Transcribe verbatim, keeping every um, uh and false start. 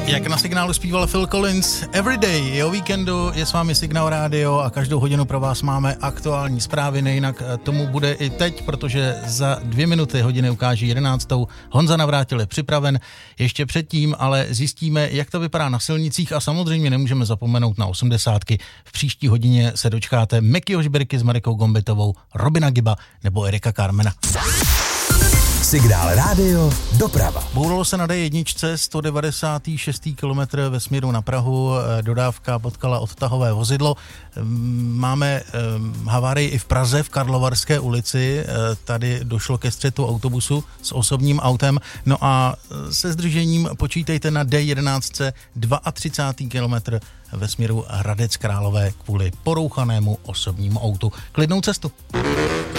Jak na signálu zpíval Phil Collins, Everyday je o víkendu, je s vámi Signál Rádio a každou hodinu pro vás máme aktuální zprávy, nejinak tomu bude i teď, protože za dvě minuty hodiny ukáží jedenáctou. Honza Navrátil je připraven, ještě předtím ale zjistíme, jak to vypadá na silnicích a samozřejmě nemůžeme zapomenout na osmdesátky. V příští hodině se dočkáte Mekyho Žbirky s Marikou Gombitovou, Robina Giba nebo Erika Carmena. Signál Rádio doprava. Bouralo se na D jedna sto devadesát šest kilometr ve směru na Prahu, dodávka potkala odtahové vozidlo. Máme havárii i v Praze v Karlovarské ulici, tady došlo ke střetu autobusu s osobním autem, no a se zdržením počítejte na D jedenáct třicátý druhý kilometr ve směru Hradec Králové kvůli porouchanému osobnímu autu. Klidnou cestu.